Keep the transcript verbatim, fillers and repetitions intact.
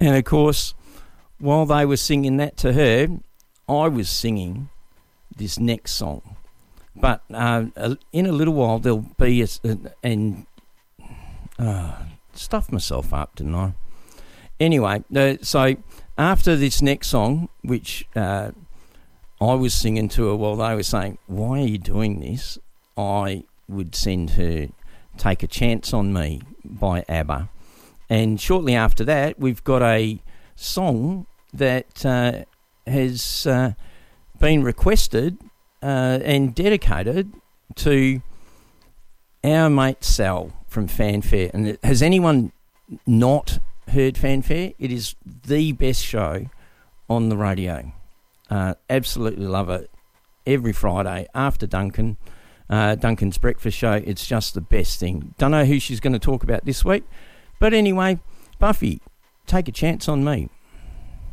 And, of course, while they were singing that to her, I was singing this next song. But uh, in a little while, there'll be a... And... Uh, stuffed myself up, didn't I? Anyway, uh, so after this next song, which uh, I was singing to her while they were saying, why are you doing this? I would send her Take a Chance on Me by ABBA. And shortly after that, we've got a song that uh, has uh, been requested uh, and dedicated to our mate Sal from Fanfare. And has anyone not heard Fanfare? It is the best show on the radio. Uh, absolutely love it. Every Friday after Duncan, uh, Duncan's breakfast show. It's just the best thing. Don't know who she's going to talk about this week. But anyway, Buffy, Take a Chance on Me.